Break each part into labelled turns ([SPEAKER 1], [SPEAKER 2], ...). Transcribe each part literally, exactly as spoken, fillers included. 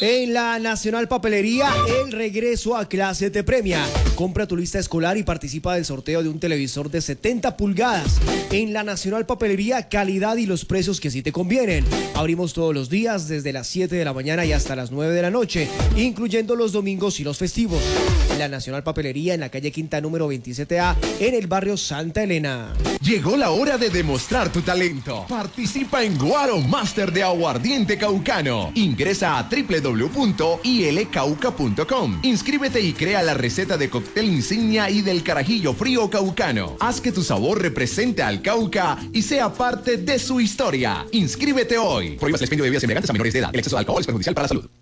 [SPEAKER 1] En la Nacional Papelería, el regreso a clase te premia. Compra tu lista escolar y participa del sorteo de un televisor de setenta pulgadas. En la Nacional Papelería, calidad y los precios que sí te convienen. Abrimos todos los días desde las siete de la mañana y hasta las nueve de la noche, incluyendo los domingos y los festivos. La Nacional Papelería en la calle Quinta número veintisiete A, en el barrio Santa Elena.
[SPEAKER 2] Llegó la hora de demostrar tu talento. Participa en Guaro Master de Aguardiente Caucano. Ingresa a doble u doble u doble u punto i l cauca punto com. Inscríbete y crea la receta de cóctel insignia y del carajillo frío caucano. Haz que tu sabor represente al Cauca y sea parte de su historia. Inscríbete hoy. Prohíbas el expendio de bebidas embriagantes a menores de edad. El exceso de alcohol es perjudicial para la salud.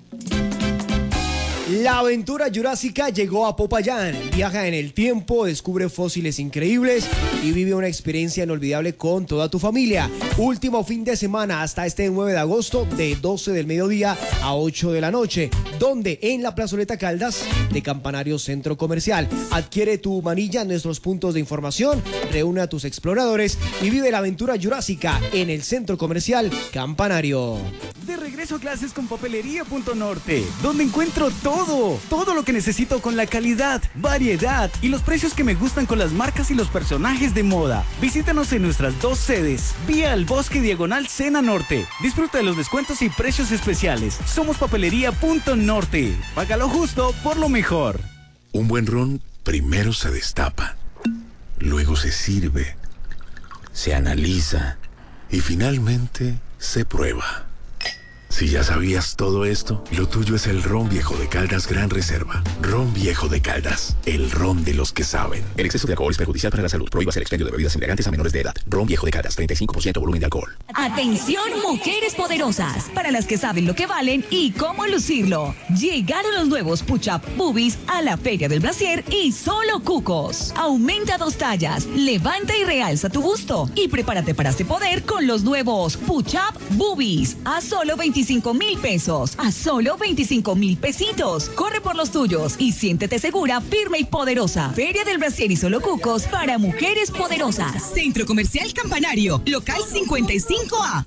[SPEAKER 1] La aventura jurásica llegó a Popayán. Viaja en el tiempo, descubre fósiles increíbles y vive una experiencia inolvidable con toda tu familia. Último fin de semana hasta este nueve de agosto de doce del mediodía a ocho de la noche. ¿Dónde? En la Plazoleta Caldas de Campanario Centro Comercial. Adquiere tu manilla en nuestros puntos de información, reúne a tus exploradores y vive la aventura jurásica en el Centro Comercial Campanario.
[SPEAKER 3] De regreso a clases con Papelería Punto Norte, donde encuentro todo, todo lo que necesito con la calidad, variedad y los precios que me gustan con las marcas y los personajes de moda. Visítanos en nuestras dos sedes, vía El Bosque Diagonal Sena Norte. Disfruta de los descuentos y precios especiales. Somos Papelería Punto Norte. Págalo justo por lo mejor.
[SPEAKER 4] Un buen ron primero se destapa, luego se sirve, se analiza y finalmente se prueba. Si ya sabías todo esto, lo tuyo es el Ron Viejo de Caldas Gran Reserva. Ron Viejo de Caldas, el ron de los que saben.
[SPEAKER 5] El exceso de alcohol es perjudicial para la salud. Prohíbas el expendio de bebidas embriagantes a menores de edad. Ron Viejo de Caldas, treinta y cinco por ciento volumen de alcohol.
[SPEAKER 6] Atención, mujeres poderosas, para las que saben lo que valen y cómo lucirlo. Llegaron los nuevos Push-Up Boobies a la Feria del Brasier y solo cucos. Aumenta dos tallas, levanta y realza tu busto y prepárate para este poder con los nuevos Push-Up Boobies a solo veinticinco mil pesos, a solo veinticinco mil pesitos. Corre por los tuyos y siéntete segura, firme y poderosa. Feria del Brasier y solo cucos para mujeres poderosas.
[SPEAKER 7] Centro Comercial Campanario, local cincuenta y cinco A.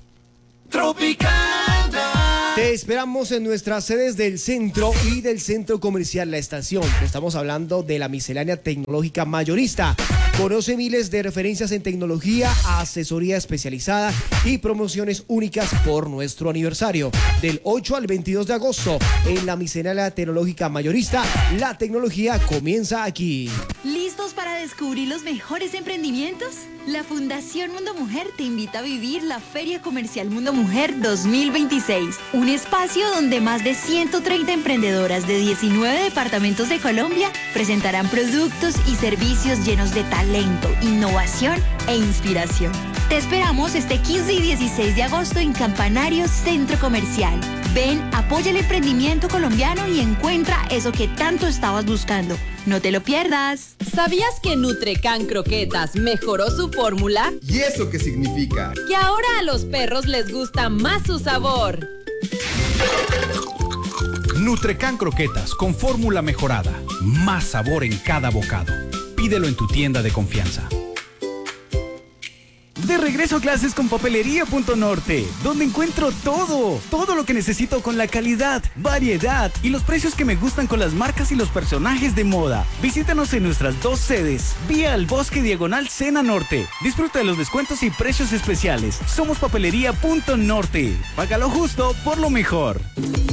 [SPEAKER 1] Tropicana. Te esperamos en nuestras sedes del centro y del Centro Comercial La Estación. Estamos hablando de la miscelánea tecnológica mayorista. Conoce miles de referencias en tecnología, asesoría especializada y promociones únicas por nuestro aniversario. Del ocho al veintidós de agosto, en la miscelánea tecnológica mayorista, la tecnología comienza aquí.
[SPEAKER 8] ¿Listos para descubrir los mejores emprendimientos? La Fundación Mundo Mujer te invita a vivir la Feria Comercial Mundo Mujer dos mil veintiséis, un espacio donde más de ciento treinta emprendedoras de diecinueve departamentos de Colombia presentarán productos y servicios llenos de talento, innovación e inspiración. Te esperamos este quince y dieciséis de agosto en Campanario Centro Comercial. Ven, apoya el emprendimiento colombiano y encuentra eso que tanto estabas buscando. No te lo pierdas.
[SPEAKER 9] ¿Sabías que Nutrecan Croquetas mejoró su fórmula?
[SPEAKER 10] ¿Y eso qué significa?
[SPEAKER 9] Que ahora a los perros les gusta más su sabor.
[SPEAKER 11] Nutrecan Croquetas con fórmula mejorada. Más sabor en cada bocado. Pídelo en tu tienda de confianza.
[SPEAKER 3] De regreso a clases con Papelería Punto Norte, donde encuentro todo, todo lo que necesito con la calidad, variedad y los precios que me gustan con las marcas y los personajes de moda. Visítanos en nuestras dos sedes, vía El Bosque Diagonal Sena Norte. Disfruta de los descuentos y precios especiales. Somos Papelería Punto Norte. Págalo justo por lo mejor.